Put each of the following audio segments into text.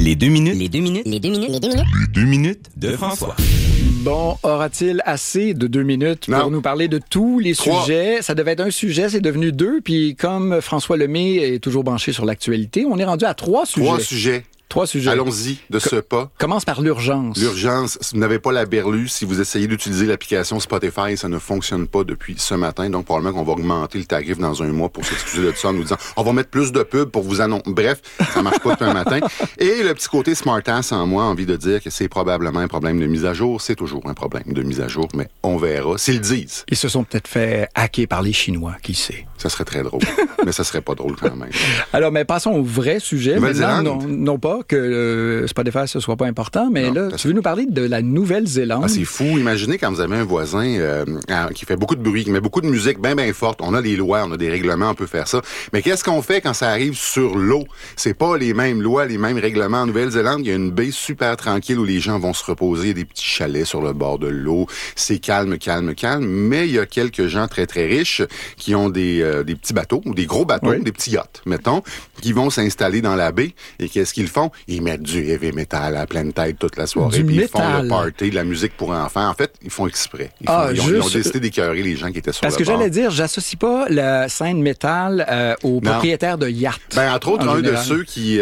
Les 2 minutes. Les 2 minutes. Les 2 minutes. Les 2 minutes. Les 2 minutes de François. Bon, aura-t-il assez de 2 minutes pour nous parler de tous les sujets? Ça devait être un sujet, c'est devenu 2. Puis comme François Lemay est toujours branché sur l'actualité, on est rendu à 3 sujets. 3 sujets. Allons-y de ce pas. Commence par l'urgence. L'urgence, si vous n'avez pas la berlue, si vous essayez d'utiliser l'application Spotify, ça ne fonctionne pas depuis ce matin. Donc, probablement qu'on va augmenter le tarif dans un mois pour s'excuser de ça en nous disant on va mettre plus de pubs pour vous annoncer. Bref, ça marche pas depuis un matin. Et le petit côté smartass en moi a envie de dire que c'est probablement un problème de mise à jour. C'est toujours un problème de mise à jour, mais on verra s'ils le disent. Ils se sont peut-être fait hacker par les Chinois, qui sait. Ça serait très drôle. Mais ça serait pas drôle quand même. Alors, mais passons au vrai sujet. Maintenant, non pas que Spotify, ce soit pas important, mais là, tu veux nous parler de la Nouvelle-Zélande? Ah, c'est fou. Imaginez quand vous avez un voisin qui fait beaucoup de bruit, qui met beaucoup de musique bien forte. On a des lois, on a des règlements, on peut faire ça. Mais qu'est-ce qu'on fait quand ça arrive sur l'eau? C'est pas les mêmes lois, les mêmes règlements. En Nouvelle-Zélande, il y a une baie super tranquille où les gens vont se reposer. Il y a des petits chalets sur le bord de l'eau. C'est calme. Mais il y a quelques gens très, très riches qui ont des petits bateaux, ou des gros bateaux, des petits yachts, mettons, qui vont s'installer dans la baie. Et qu'est-ce qu'ils font? Ils mettent du heavy metal à pleine tête toute la soirée. Puis ils font le party, de la musique pour enfants. En fait, ils font exprès. Ils ont décidé d'écœurer les gens qui étaient sur le bord. Parce que j'allais dire, j'associe pas la scène métal aux propriétaires de yachts. Entre autres, un de ceux qui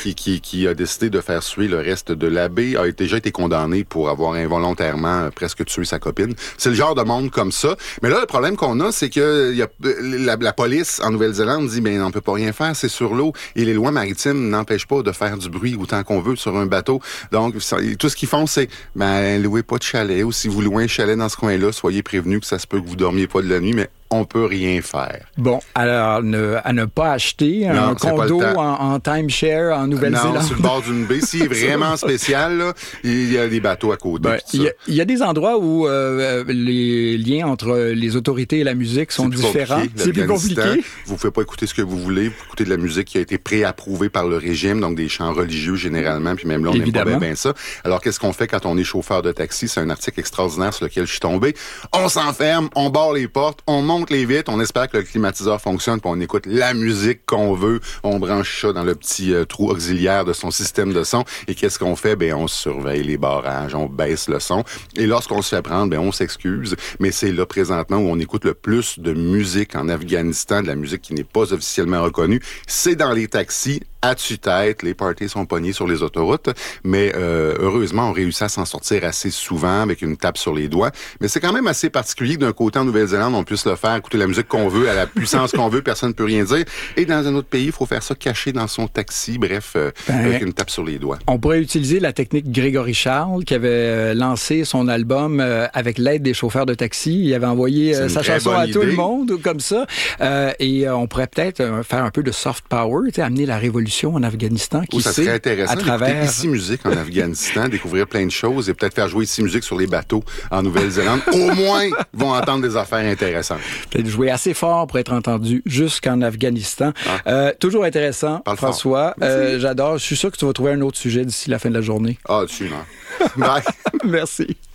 a décidé de faire suer le reste de la baie a déjà été condamné pour avoir involontairement presque tué sa copine. C'est le genre de monde comme ça. Mais là, le problème qu'on a, c'est que la police en Nouvelle-Zélande dit on peut pas rien faire, c'est sur l'eau. Et les lois maritimes n'empêchent pas de faire du bruit autant qu'on veut sur un bateau. Donc, tout ce qu'ils font, c'est louez pas de chalet, ou si vous louez un chalet dans ce coin-là, soyez prévenus que ça se peut que vous dormiez pas de la nuit, mais on peut rien faire. Bon, alors, à ne pas acheter un condo en timeshare en Nouvelle-Zélande. Non, sur le bord d'une baie. Si est vraiment spécial, là, il y a des bateaux à côté. Il y a des endroits où les liens entre les autorités et la musique sont différents. C'est plus compliqué. Vous ne pouvez pas écouter ce que vous voulez. Vous écoutez de la musique qui a été préapprouvée par le régime, donc des chants religieux généralement, puis même là, on n'aime pas bien ça. Alors, qu'est-ce qu'on fait quand on est chauffeur de taxi? C'est un article extraordinaire sur lequel je suis tombé. On s'enferme, on barre les portes, on monte les vitres, on espère que le climatiseur fonctionne, puis on écoute la musique qu'on veut, on branche ça dans le petit trou auxiliaire de son système de son, et qu'est-ce qu'on fait? On surveille les barrages, on baisse le son, et lorsqu'on se fait prendre, on s'excuse, mais c'est là présentement où on écoute le plus de musique en Afghanistan, de la musique qui n'est pas officiellement reconnue, c'est dans les taxis, à tue-tête, les parties sont pognés sur les autoroutes, mais heureusement, on réussit à s'en sortir assez souvent avec une tape sur les doigts, mais c'est quand même assez particulier que d'un côté en Nouvelle-Zélande, on puisse le faire, écouter la musique qu'on veut, à la puissance qu'on veut, personne ne peut rien dire, et dans un autre pays, il faut faire ça caché dans son taxi, bref, avec une tape sur les doigts. On pourrait utiliser la technique Grégory Charles, qui avait lancé son album avec l'aide des chauffeurs de taxi. Il avait envoyé sa chanson à tout le monde, comme ça, et on pourrait peut-être faire un peu de soft power, amener la révolution en Afghanistan, ça serait intéressant d'écouter Ici Musique en Afghanistan, découvrir plein de choses et peut-être faire jouer Ici Musique sur les bateaux en Nouvelle-Zélande. Au moins, ils vont entendre des affaires intéressantes. Peut-être jouer assez fort pour être entendu jusqu'en Afghanistan. Toujours intéressant, François. J'adore. Je suis sûr que tu vas trouver un autre sujet d'ici la fin de la journée. Absolument. Bye. Merci.